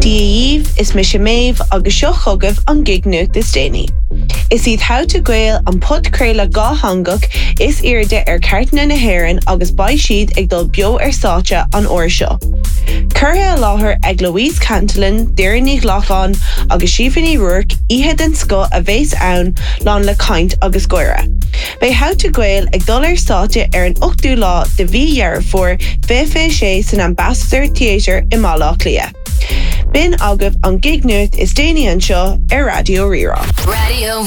Díomh is me sé méh agus seo chugah an gig nuacht is déine. Is iad how to gael an podcréile gá hangach is irde cartna na hhéireann agus bai siad ag dul bio sáte an uair seo. Curtha a láthair ag Louise Cantillon, Deireadh Lachlan agus Siobhan Rourke ihe den sco a bhés ann lán le caint agus goire. Bei how to gael ag dul sáte an 8ú lá de bhí for FFC san Ambassador Theatre i Malach Lia. Bin agah an gig nuacht is déine an seo Radio Rirá. Radio